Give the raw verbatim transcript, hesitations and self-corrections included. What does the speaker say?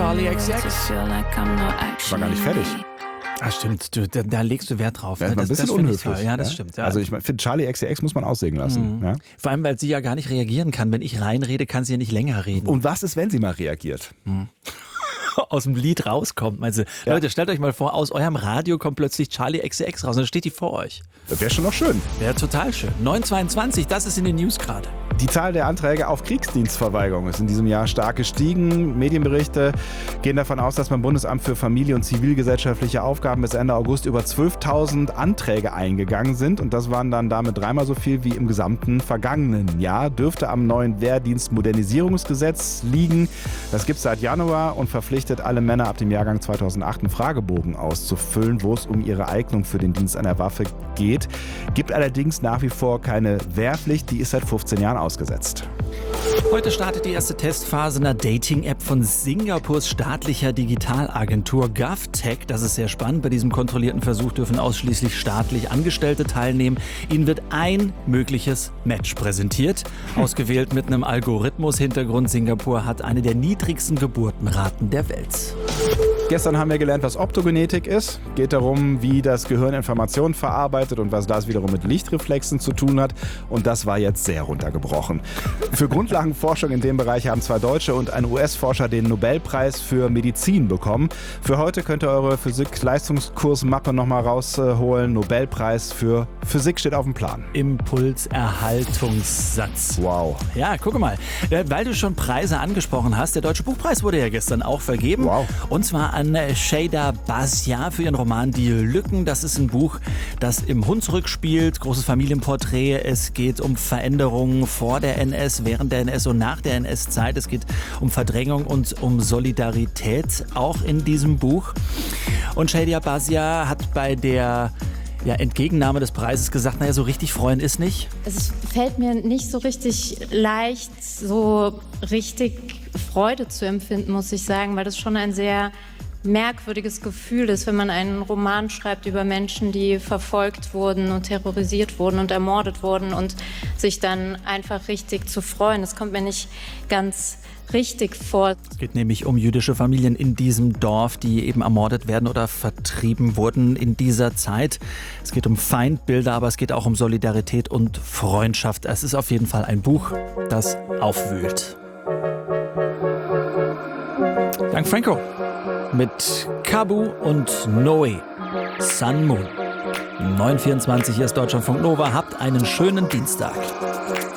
Charlie X C X. War gar nicht fertig. Ah, stimmt, du, da, da legst du Wert drauf. Ja, Ne? ist mal ein Das, bisschen das finde ich unhöflich. toll. Ja, das ja? stimmt. Ja. Also ich finde, Charlie X C X muss man aussehen lassen. Mhm. Ja? Vor allem, weil sie ja gar nicht reagieren kann. Wenn ich reinrede, kann sie ja nicht länger reden. Und was ist, wenn sie mal reagiert? Mhm. Aus dem Lied rauskommt. Meinst du, ja. Leute, stellt euch mal vor, aus eurem Radio kommt plötzlich Charlie X C X raus und dann steht die vor euch. Das wäre schon noch schön. Wäre total schön. neun zweiundzwanzig, das ist in den News gerade. Die Zahl der Anträge auf Kriegsdienstverweigerung ist in diesem Jahr stark gestiegen. Medienberichte gehen davon aus, dass beim Bundesamt für Familie und zivilgesellschaftliche Aufgaben bis Ende August über zwölftausend Anträge eingegangen sind. Und das waren dann damit dreimal so viel wie im gesamten vergangenen Jahr. Dürfte am neuen Wehrdienstmodernisierungsgesetz liegen. Das gibt es seit Januar und verpflichtet alle Männer ab dem Jahrgang zweitausendacht einen Fragebogen auszufüllen, wo es um ihre Eignung für den Dienst einer Waffe geht. Gibt allerdings nach wie vor keine Wehrpflicht, die ist seit fünfzehn Jahren ausgesetzt. Heute startet die erste Testphase einer Dating-App von Singapurs staatlicher Digitalagentur GovTech. Das ist sehr spannend. Bei diesem kontrollierten Versuch dürfen ausschließlich staatlich Angestellte teilnehmen. Ihnen wird ein mögliches Match präsentiert, ausgewählt mit einem Algorithmus-Hintergrund. Singapur hat eine der niedrigsten Geburtenraten der Welt. Gestern haben wir gelernt, was Optogenetik ist. Geht darum, wie das Gehirn Informationen verarbeitet und was das wiederum mit Lichtreflexen zu tun hat. Und das war jetzt sehr runtergebrochen. Für Grundlagenforschung in dem Bereich haben zwei Deutsche und ein U S-Forscher den Nobelpreis für Medizin bekommen. Für heute könnt ihr eure Physik-Leistungskursmappe nochmal rausholen. Nobelpreis für Physik steht auf dem Plan. Impulserhaltungssatz. Wow. Ja, guck mal. Weil du schon Preise angesprochen hast, der Deutsche Buchpreis wurde ja gestern auch vergeben. Wow. Und zwar an Sheyda Bhasia für ihren Roman Die Lücken. Das ist ein Buch, das im Hunsrück spielt. Großes Familienporträt. Es geht um Veränderungen vor der N S, während der N S und nach der N S-Zeit. Es geht um Verdrängung und um Solidarität, auch in diesem Buch. Und Sheyda Bhasia hat bei der ja, Entgegennahme des Preises gesagt, naja, so richtig freuen ist nicht. Es fällt mir nicht so richtig leicht, so richtig Freude zu empfinden, muss ich sagen, weil das schon ein sehr merkwürdiges Gefühl ist, wenn man einen Roman schreibt über Menschen, die verfolgt wurden und terrorisiert wurden und ermordet wurden und sich dann einfach richtig zu freuen. Das kommt mir nicht ganz richtig vor. Es geht nämlich um jüdische Familien in diesem Dorf, die eben ermordet werden oder vertrieben wurden in dieser Zeit. Es geht um Feindbilder, aber es geht auch um Solidarität und Freundschaft. Es ist auf jeden Fall ein Buch, das aufwühlt. Dank Franco mit Kabu und Noe, Sun Moon. neun vierundzwanzig, hier ist Deutschlandfunk Nova. Habt einen schönen Dienstag.